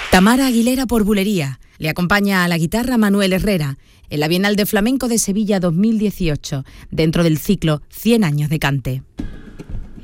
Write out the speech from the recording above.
Tamara Aguilera por Bulería. Le acompaña a la guitarra Manuel Herrera en la Bienal de Flamenco de Sevilla 2018, dentro del ciclo 100 años de cante.